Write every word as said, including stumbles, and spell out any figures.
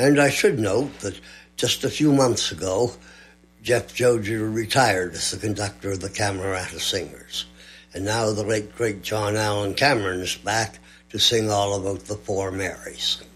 And I should note that just a few months ago, Jeff Joger retired as the conductor of the Camerata Singers. And now the late, great John Allen Cameron is back to sing all about the Four Marys.